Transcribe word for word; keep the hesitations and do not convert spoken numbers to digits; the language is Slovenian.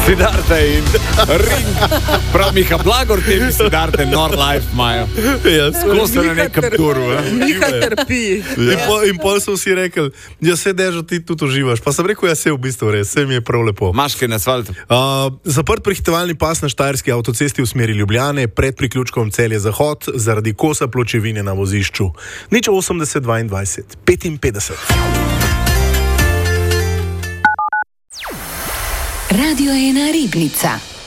Siddharta in Ring. Prav Miha Blagor, te mi Siddharta, Nordlife imajo. Ja, Ko so na nekem turu. Miha trpi. In, po, in pol so vsi rekli, ja se dežo, ti tudi uživaš. Pa sem rekel, ja se v bistvu res, se mi je prav lepo. Maške na asfaltu. Uh, zaprt prehitevalni pas na Štajerski avtocesti v smeri Ljubljane pred priključkom Celje-Zahod zaradi kosa pločevine na vozišču. Nič osemdeset dvaindvajset petinpetdeset. Radio ena Ribnica.